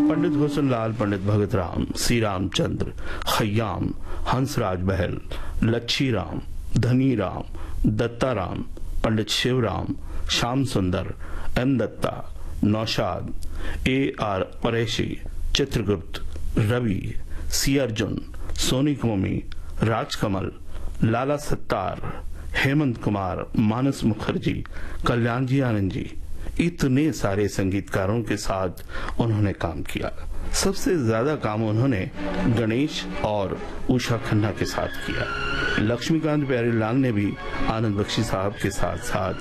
पंडित हुसनलाल, पंडित भगत राम, सी रामचंद्र, खयाम, हंसराज बहल, लच्छी राम, धनी राम, दत्ता राम, पंडित शिवराम, श्याम सुंदर, M Dutta, Naushad, A R परेशी, Chitragupta, Ravi, सी अर्जुन, सोनी कोमी, राजकमल, लाला सत्तार, हेमंत कुमार, मानस मुखर्जी, कल्याण जी आनंद जी, इतने सारे संगीतकारों के साथ उन्होंने काम किया। सबसे ज्यादा काम उन्होंने गणेश और उषा खन्ना के साथ किया। लक्ष्मीकांत प्यारेलाल ने भी आनंद बख्शी साहब के साथ साथ